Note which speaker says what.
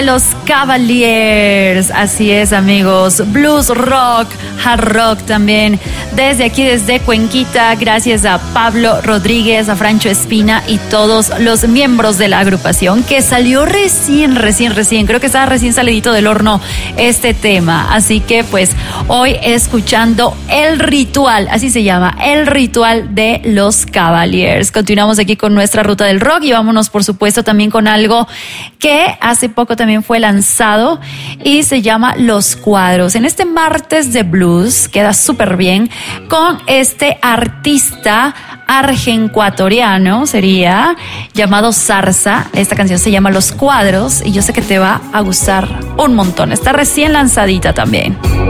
Speaker 1: Los Cavaliers, así es, amigos. Blues rock, hard rock también. Desde aquí, desde Cuenquita, gracias a Pablo Rodríguez, a Francho Espina y todos los miembros de la agrupación, que salió recién. Creo que estaba recién salidito del horno este tema. Así que pues hoy escuchando El Ritual, así se llama, El Ritual de los Cavaliers. Continuamos aquí con nuestra ruta del rock y vámonos por supuesto también con algo que hace poco también fue lanzado y se llama Los Cuadros. En este martes de blues queda súper bien con este artista argencuatoriano, sería llamado Zarza. Esta canción se llama Los Cuadros y yo sé que te va a gustar un montón. Está recién lanzadita también.